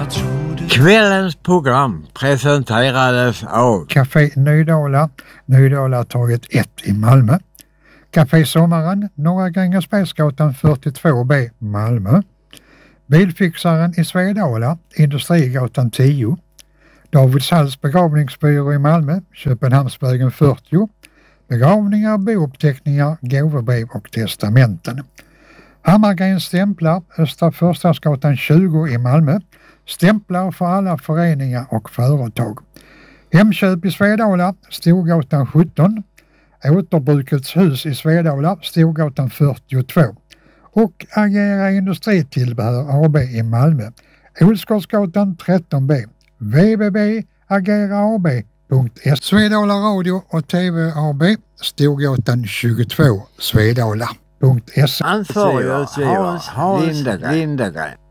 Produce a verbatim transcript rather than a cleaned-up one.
Kvällens program presenterades av Café Nydala, Nydalatorget ett i Malmö. Café Sommaren, Norra Grängesbergsgatan fyrtiotvå B, Malmö. Bilfixaren i Svedala, Industrigatan tio. Davids Halls begravningsbyrå i Malmö, Köpenhamnsvägen fyrtio. Begravningar, bouppteckningar, gåvobrev och testamenten. Hammargrens stämplar, Östra Förstadsgatan tjugo i Malmö. Stämplar för alla föreningar och företag. Hemköp i Svedala, Storgatan sjutton. Återbrukets hus i Svedala, Storgatan fyrtiotvå. Och Agera Industritillbehör A B i Malmö, Olsgårdsgatan tretton B. w w w punkt agera a b punkt s. Svedala Radio och T V A B, Storgatan tjugotvå, Svedala punkt s. ansvarig utgivare Hans Lindegren.